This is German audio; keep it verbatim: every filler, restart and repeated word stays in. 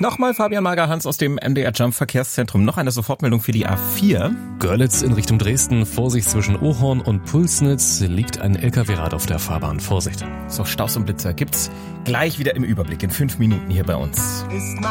Nochmal Fabian Magerhans aus dem M D R Jump Verkehrszentrum. Noch eine Sofortmeldung für die A vier. Görlitz in Richtung Dresden. Vorsicht, zwischen Ohorn und Pulsnitz liegt ein L K W-Rad auf der Fahrbahn. Vorsicht. So, Staus und Blitzer gibt's gleich wieder im Überblick in fünf Minuten hier bei uns. Ist